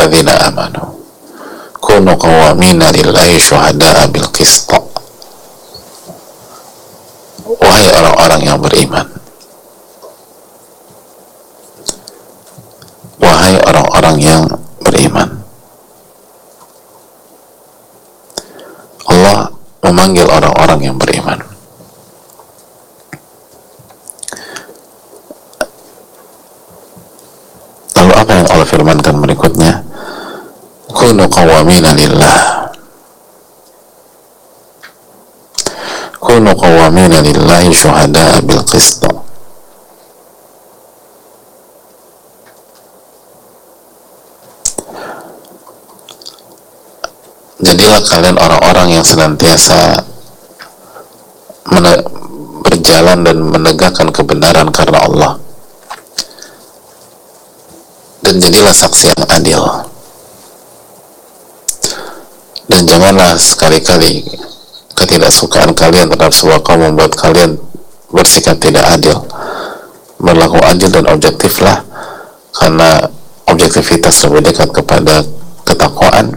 ayyuhalladzina amanu kunu qawwamina lillahi syuhada'a bil qist. Wahai orang-orang yang beriman, wahai orang-orang yang beriman, Allah memanggil orang-orang yang beriman. Lalu apa yang Allah firmankan berikutnya? Kunu qawwamina lillah, kunu qawwamina lillahi syuhada'a bil qist. Jadilah kalian orang-orang yang senantiasa berjalan dan menegakkan kebenaran karena Allah, dan jadilah saksi yang adil. Dan janganlah sekali-kali ketidaksukaan kalian terhadap sebuah kaum membuat kalian bersikap tidak adil. Berlaku adil dan objektiflah, karena objektivitas lebih dekat kepada ketakwaan.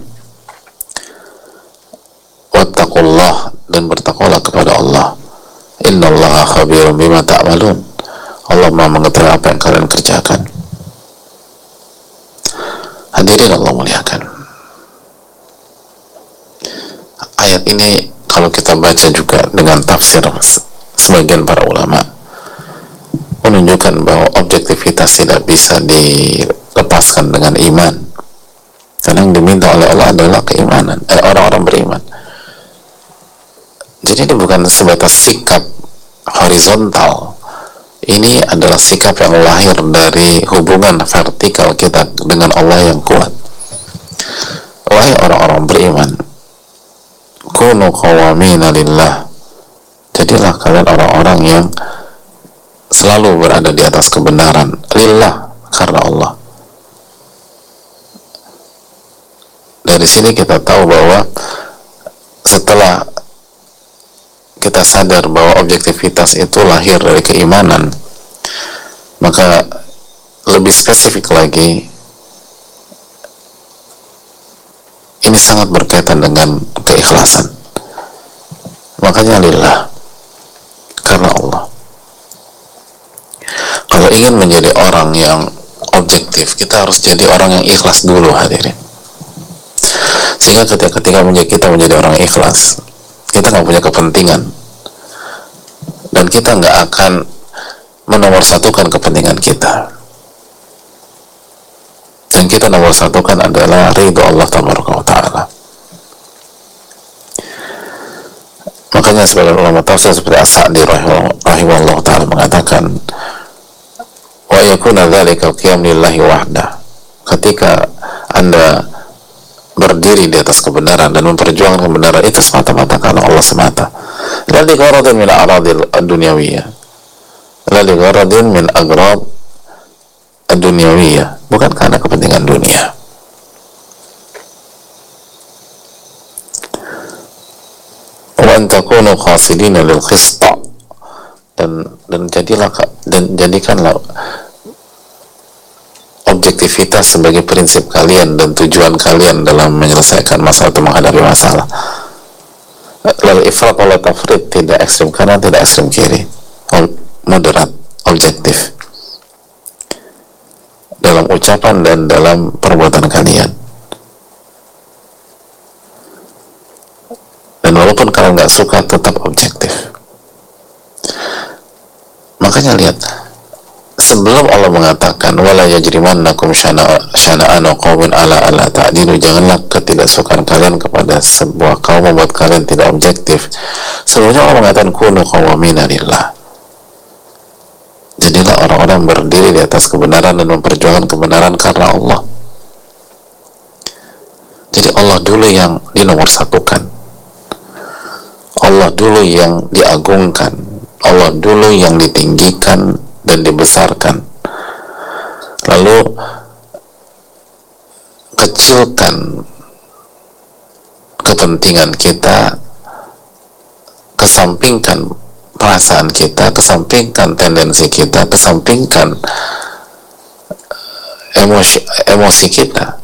Wattaqullah, dan bertakwalah kepada Allah. Innallaha khabirun bima ta'malun. Allah Maha mengetahui apa yang kalian kerjakan. Hadirin Allah muliakan, ayat ini kalau kita baca juga dengan tafsir sebagian para ulama, menunjukkan bahwa objektivitas tidak bisa dilepaskan dengan iman, karena yang diminta oleh Allah adalah keimanan, orang-orang beriman. Jadi ini bukan sebatas sikap horizontal, ini adalah sikap yang lahir dari hubungan vertikal kita dengan Allah yang kuat. Wahai orang-orang beriman, kunu qawwamina lillah, jadilah kalian orang-orang yang selalu berada di atas kebenaran, lillah, karena Allah. Dari sini kita tahu bahwa setelah kita sadar bahwa objektivitas itu lahir dari keimanan, maka lebih spesifik lagi, ini sangat berkaitan dengan keikhlasan. Makanya lillah, karena Allah. Kalau ingin menjadi orang yang objektif, kita harus jadi orang yang ikhlas dulu, hadirin. Sehingga ketika kita menjadi orang ikhlas, kita nggak punya kepentingan, dan kita nggak akan menomorsatukan kepentingan kita, dan kita nomor satukan adalah ridho Allah Ta'ala. Makanya sebagian ulama tafsir seperti As-Sa'di rahimahullah ta'ala mengatakan, wa yakuna dzalika al-qiyam lillahi wahdah, ketika Anda berdiri di atas kebenaran dan memperjuangkan kebenaran itu semata-mata karena Allah semata, la li gharadin min a'radil ad-dunyawiyah, la li gharadin min agrad ad-dunyawiyah, bukan karena kepentingan dunia. Wa an takunu qasidina lil qist, dan jadikanlah objektivitas sebagai prinsip kalian dan tujuan kalian dalam menyelesaikan masalah atau menghadapi masalah. Lalu ifrat oleh tafrid, tidak ekstrim kanan, tidak ekstrim kiri, moderat, objektif dalam ucapan dan dalam perbuatan kalian. Dan walaupun kalian nggak suka, tetap objektif. Makanya lihat, sebelum Allah mengatakan wala yajrimannakum syana'anu qaumin ala alla ta'dilu, janganlah ketidaksukaan kalian kepada sebuah kaum membuat kalian tidak objektif, sebelumnya Allah mengatakan kunu qawwamina lillah, jadilah orang-orang berdiri di atas kebenaran dan memperjuangkan kebenaran karena Allah. Jadi Allah dulu yang dinomorsatukan, Allah dulu yang diagungkan, Allah dulu yang ditinggikan dan dibesarkan. Lalu kecilkan kepentingan kita, kesampingkan perasaan kita, kesampingkan tendensi kita, kesampingkan emosi kita,